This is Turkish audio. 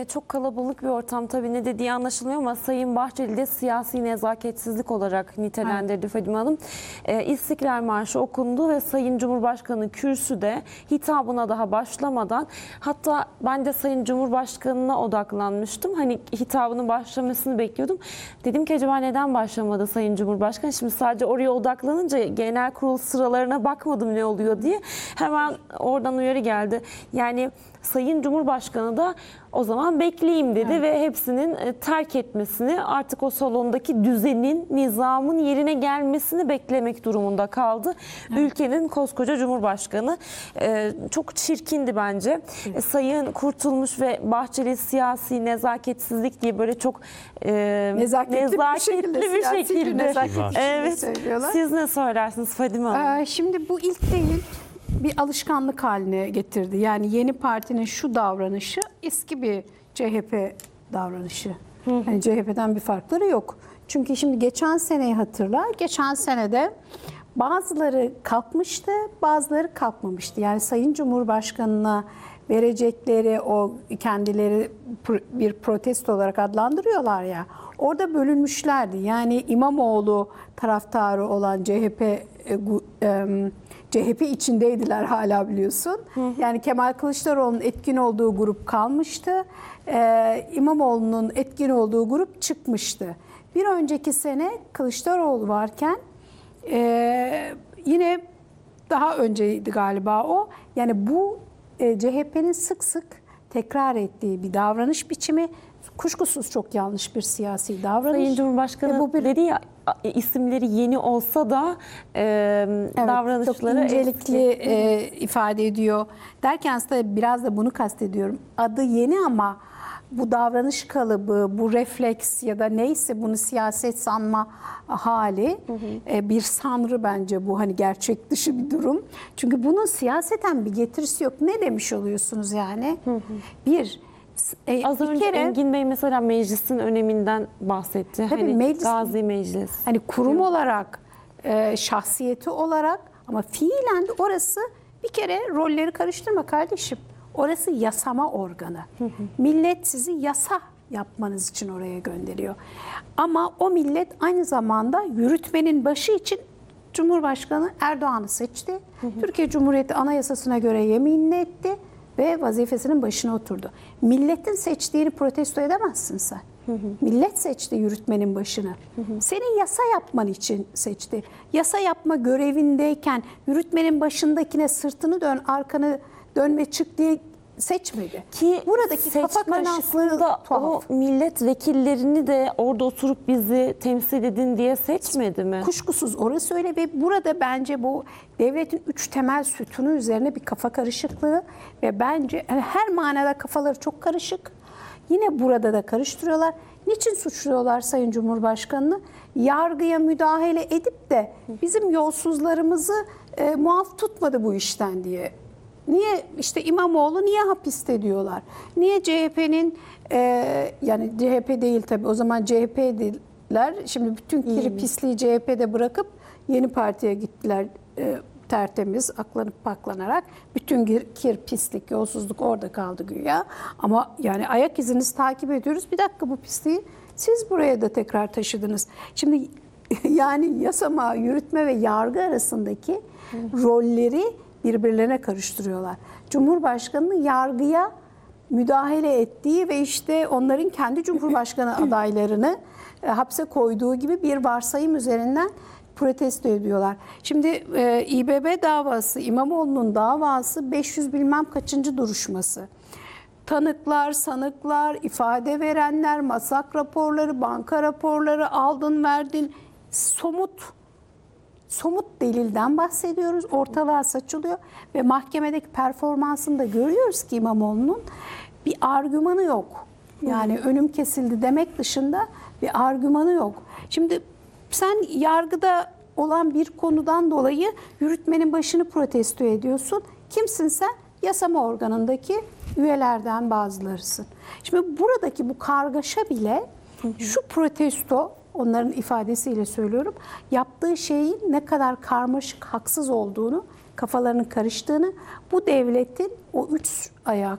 çok kalabalık bir ortam, tabii ne dediği anlaşılmıyor ama Sayın Bahçeli de siyasi nezaketsizlik olarak nitelendirdi Fadime Hanım. İstiklal Marşı okundu ve Sayın Cumhurbaşkanı kürsüde hitabına daha başlamadan, hatta ben de Sayın Cumhurbaşkanı'na odaklanmıştım. Hani hitabının başlamasını bekliyordum. Dedim ki acaba neden başlamadı Sayın Cumhurbaşkanı? Şimdi sadece oraya odaklanınca genel kurul sıralarına bakmadım ne oluyor diye. Hemen oradan uyarı geldi. Yani Sayın Cumhurbaşkanı da o zaman bekleyeyim dedi ve hepsinin terk etmesini, artık o salondaki düzenin, nizamın yerine gelmesini beklemek durumunda kaldı. Ülkenin koskoca Cumhurbaşkanı. Çok çirkindi bence. Sayın Kurtulmuş ve Bahçeli siyasi nezaketsizlik diye böyle çok nezaketli bir şekilde. Evet. Siz ne söylersiniz Fadime Hanım? Şimdi bu ilk değil, bir alışkanlık haline getirdi. Yani yeni partinin şu davranışı eski bir CHP davranışı. Yani CHP'den bir farkları yok. Çünkü şimdi geçen seneyi hatırla. Geçen senede bazıları kalkmıştı, bazıları kalkmamıştı. Yani Sayın Cumhurbaşkanı'na verecekleri o kendileri bir protesto olarak adlandırıyorlar ya. Orada bölünmüşlerdi. Yani İmamoğlu taraftarı olan CHP içindeydiler hala, biliyorsun. Yani Kemal Kılıçdaroğlu'nun etkin olduğu grup kalmıştı. İmamoğlu'nun etkin olduğu grup çıkmıştı. Bir önceki sene Kılıçdaroğlu varken yine daha önceydi galiba o. Yani bu CHP'nin sık sık tekrar ettiği bir davranış biçimi, kuşkusuz çok yanlış bir siyasi davranış. Sayın Cumhurbaşkanı bu dedi ya, isimleri yeni olsa da davranışları çok incelikli ifade ediyor. Derken size biraz da bunu kastediyorum. Adı yeni ama bu davranış kalıbı, bu refleks ya da neyse bunu siyaset sanma hali bir sanrı bence bu, hani gerçek dışı bir durum. Çünkü bunun siyaseten bir getirisi yok. Ne demiş oluyorsunuz yani? Az önce Engin Bey mesela meclisin öneminden bahsetti. Tabii hani meclis, Gazi Meclis. Hani kurum olarak, şahsiyeti olarak, ama fiilen de orası bir kere rolleri karıştırma kardeşim. Orası yasama organı. Millet sizi yasa yapmanız için oraya gönderiyor. Ama o millet aynı zamanda yürütmenin başı için Cumhurbaşkanı Erdoğan'ı seçti. Türkiye Cumhuriyeti Anayasası'na göre yeminini etti ve vazifesinin başına oturdu. Milletin seçtiğini protesto edemezsin sen. Millet seçti yürütmenin başını. Senin yasa yapman için seçti. Yasa yapma görevindeyken yürütmenin başındakine sırtını dön, arkanı dönme, çık diye seçmedi. Ki buradaki kafa karışıklığı tuhaf. O milletvekillerini de orada oturup bizi temsil edin diye seçmedi mi? Kuşkusuz orası öyle ve burada bence bu devletin 3 temel sütunu üzerine bir kafa karışıklığı ve bence her manada kafaları çok karışık. Yine burada da karıştırıyorlar. Niçin suçluyorlar Sayın Cumhurbaşkanı'nı? Yargıya müdahale edip de bizim yolsuzlarımızı muaf tutmadı bu işten diye. Niye işte İmamoğlu niye hapiste diyorlar? Niye CHP'nin yani CHP değil tabii, o zaman CHP'diler. Şimdi bütün kiri pisliği CHP'de bırakıp yeni partiye gittiler, tertemiz, aklanıp paklanarak. Bütün kir, pislik, yolsuzluk orada kaldı güya. Ama yani ayak izinizi takip ediyoruz. Bir dakika, bu pisliği siz buraya da tekrar taşıdınız. Şimdi yani yasama, yürütme ve yargı arasındaki rolleri birbirlerine karıştırıyorlar. Cumhurbaşkanının yargıya müdahale ettiği ve işte onların kendi cumhurbaşkanı adaylarını hapse koyduğu gibi bir varsayım üzerinden protesto ediyorlar. Şimdi İBB davası, İmamoğlu'nun davası 500 bilmem kaçıncı duruşması. Tanıklar, sanıklar, ifade verenler, masak raporları, banka raporları, aldın verdin, somut delilden bahsediyoruz. Ortalığa saçılıyor ve mahkemedeki performansını da görüyoruz ki İmamoğlu'nun bir argümanı yok. Yani önüm kesildi demek dışında bir argümanı yok. Şimdi sen yargıda olan bir konudan dolayı yürütmenin başını protesto ediyorsun. Kimsin sen? Yasama organındaki üyelerden bazılarısın. Şimdi buradaki bu kargaşa bile şu protesto, onların ifadesiyle söylüyorum, yaptığı şeyin ne kadar karmaşık, haksız olduğunu, kafalarının karıştığını, bu devletin o üç ayağı